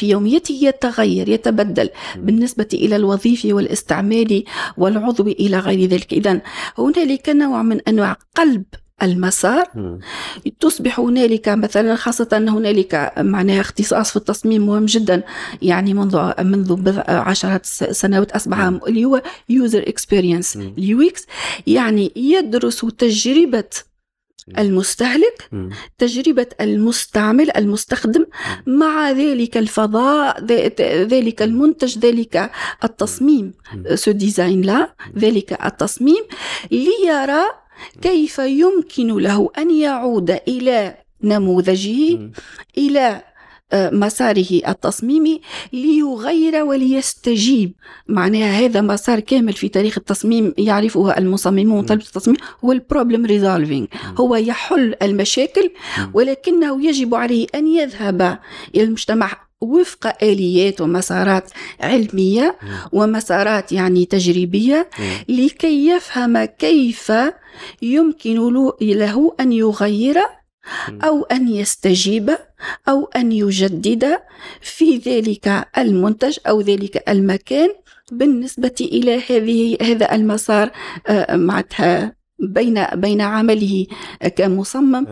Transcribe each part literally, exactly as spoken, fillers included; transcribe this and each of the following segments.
في يوميته يتغير يتبدل بالنسبة إلى الوظيفي والاستعمالي والعضوي إلى غير ذلك. إذن هنالك نوع من أنواع قلب المسار. تصبح هنالك مثلا، خاصة أن هنالك معناها اختصاص في التصميم مهم جدا، يعني منذ منذ بضع عشرات سنوات أصبح اللي هو user experience اليو إكس، يعني يدرس تجربة المستهلك، تجربة المستعمل المستخدم، مع ذلك الفضاء، ذلك المنتج، ذلك التصميم، سو ديزاين لا ذلك التصميم، ليرى كيف يمكن له أن يعود إلى نموذجه، إلى مساره التصميمي، ليغير وليستجيب. معناها هذا مسار كامل في تاريخ التصميم يعرفه المصممون طلبة التصميم، هو البروبلم ريزولفينج، هو يحل المشاكل، ولكنه يجب عليه أن يذهب إلى المجتمع وفق آليات ومسارات علمية ومسارات يعني تجريبية، لكي يفهم كيف يمكن له أن يغير أو أن يستجيب أو أن يجدد في ذلك المنتج أو ذلك المكان بالنسبة إلى هذه هذا المسار معناتها بين بين عمله كمصمم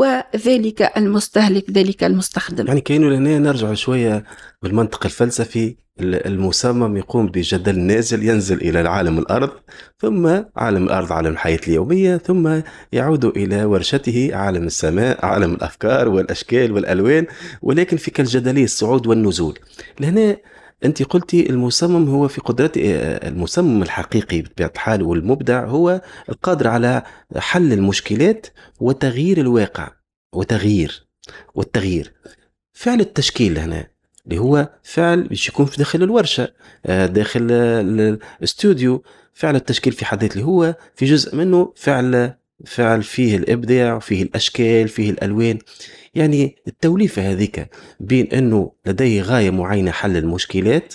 وذلك المستهلك ذلك المستخدم. يعني كأنه لهنا نرجع شوية بالمنطق الفلسفي، المصمم يقوم بجدل نازل ينزل إلى العالم الأرض، ثم عالم الأرض عالم الحياة اليومية، ثم يعود إلى ورشته عالم السماء عالم الأفكار والأشكال والألوان، ولكن في كالجدلية الصعود والنزول. لهنا أنت قلتي المصمم هو في قدرته، المصمم الحقيقي بطبيعة الحال والمبدع هو القادر على حل المشكلات وتغيير الواقع وتغيير والتغيير. فعل التشكيل هنا اللي هو فعل باش يكون في داخل الورشة، داخل الاستوديو، فعل التشكيل في حد ذاته هو في جزء منه فعل فعل فيه الإبداع، فيه الأشكال، فيه الألوان. يعني التوليفة هذيك بين أنه لديه غاية معينة حل المشكلات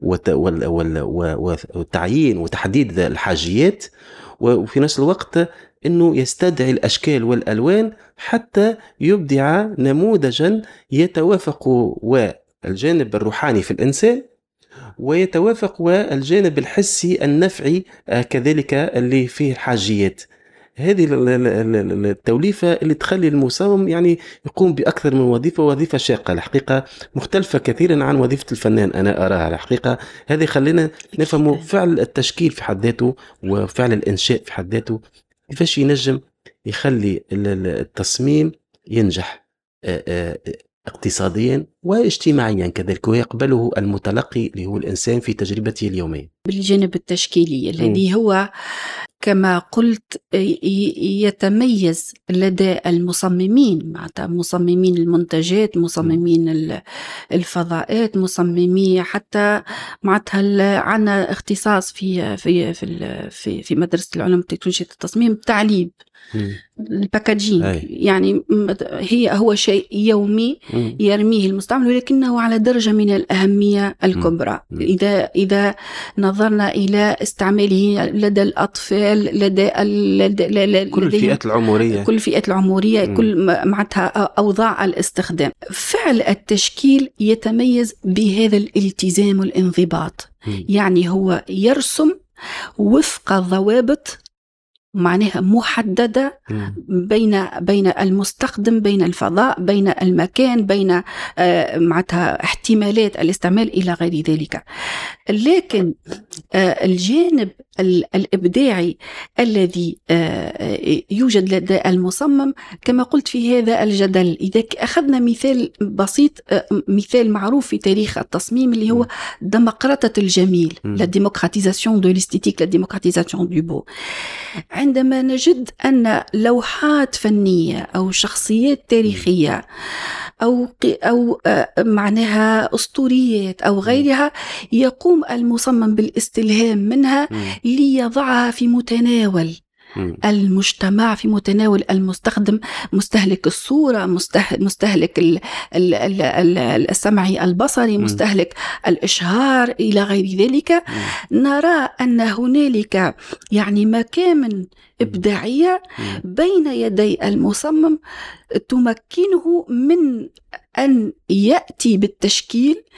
والتعيين وتحديد الحاجيات، وفي نفس الوقت أنه يستدعي الأشكال والألوان حتى يبدع نموذجا يتوافق والجانب الروحاني في الإنسان ويتوافق والجانب الحسي النفعي كذلك اللي فيه الحاجيات. هذه التوليفة اللي تخلي المصمم يعني يقوم بأكثر من وظيفة، وظيفة شاقة الحقيقة مختلفة كثيرا عن وظيفة الفنان أنا أراها الحقيقة. هذه خلينا نفهم فعل التشكيل في حد ذاته وفعل الإنشاء في حد ذاته، كيفاش ينجم يخلي التصميم ينجح اقتصاديا واجتماعيا كذلك، ويقبله المتلقي اللي هو الإنسان في تجربته اليومية. بالجانب التشكيلي الذي هو كما قلت يتميز لدى المصممين، معناتها مصممين المنتجات، مصممين الفضاءات، مصممي حتى معناتها عنا اختصاص في في في في مدرسة العلوم التكنولوجية التصميم تعليب الباكاجينج، يعني هي هو شيء يومي يرميه المستعمل، ولكنه على درجة من الأهمية الكبرى إذا إذا نظرنا إلى استعماله لدى الأطفال، لدى, لدى كل الفئات العمرية كل الفئات العمرية م. كل معناتها أوضاع الاستخدام. فعل التشكيل يتميز بهذا الالتزام والانضباط، م. يعني هو يرسم وفق ضوابط معناها محددة بين بين المستخدم، بين الفضاء، بين المكان، بين معناتها احتمالات الاستعمال إلى غير ذلك. لكن الجانب الإبداعي الذي يوجد لدى المصمم كما قلت في هذا الجدل، إذا أخذنا مثال بسيط، مثال معروف في تاريخ التصميم اللي هو ديمقراطية الجميل، لا ديموكراتيزاسيون دو ليستيتيك، لا ديموكراتيزاسيون دو بو. عندما نجد أن لوحات فنية أو شخصيات تاريخية أو أو معناها أسطوريات أو غيرها يقوم المصمم بالاستلهام منها ليضعها في متناول المجتمع، في متناول المستخدم، مستهلك الصورة، مستهلك السمعي البصري، مستهلك الإشهار إلى غير ذلك. نرى أن هنالك يعني مكامن إبداعية بين يدي المصمم تمكنه من أن يأتي بالتشكيل